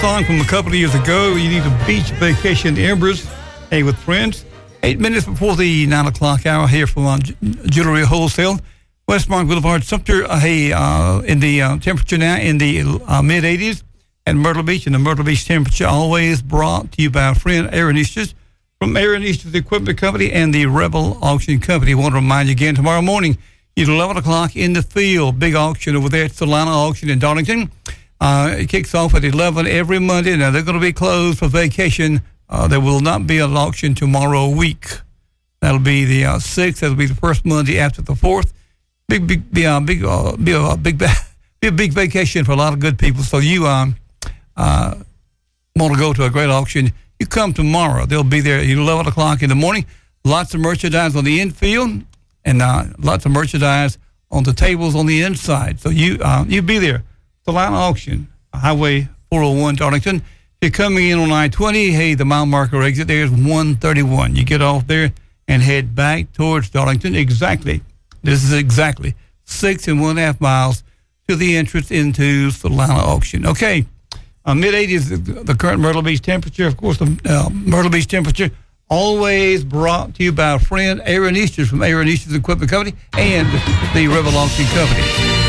Song from a couple of years ago. You need a beach vacation Embers, hey, with friends. 8 minutes before the 9 o'clock hour here from Jewelry Wholesale. Westmark Boulevard, Sumter, in the temperature now in the mid-80s at Myrtle Beach. And the Myrtle Beach temperature always brought to you by our friend Aaron Easters from Aaron Easters Equipment Company and the Rebel Auction Company. I want to remind you again, tomorrow morning at 11 o'clock in the field, big auction over there at Solana Auction in Darlington. It kicks off at 11 every Monday. Now, they're going to be closed for vacation. There will not be an auction tomorrow week. That'll be the 6th. That'll be the first Monday after the 4th. Be a big vacation for a lot of good people. So you want to go to a great auction, you come tomorrow. They'll be there at 11 o'clock in the morning. Lots of merchandise on the infield and lots of merchandise on the tables on the inside. So you be there. Solana Auction, Highway 401, Darlington. If you're coming in on I-20, hey, the mile marker exit there is 131. You get off there and head back towards Darlington. This is exactly 6.5 miles to the entrance into Solana Auction. Okay, mid-80s, the current Myrtle Beach temperature. Of course, the Myrtle Beach temperature always brought to you by our friend Aaron Easters from Aaron Easters Equipment Company and the Rebel Auction Company.